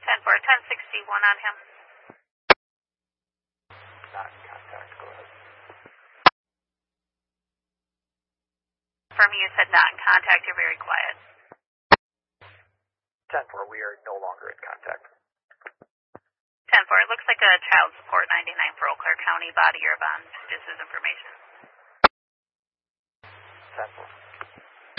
10-4, 1061 on him. Not in contact, go ahead. From you said not in contact, you're very quiet. 10-4, we are no longer in contact. 10-4, it looks like a child support 99 for Eau Claire County body or bond. Just as information. 10-4.